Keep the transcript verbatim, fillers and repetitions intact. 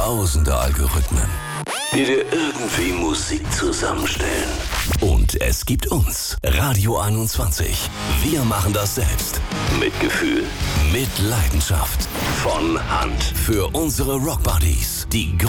tausende Algorithmen, die dir irgendwie Musik zusammenstellen. Und es gibt uns, Radio einundzwanzig. Wir machen das selbst. Mit Gefühl, mit Leidenschaft. Von Hand. Für unsere Rockbuddies. Die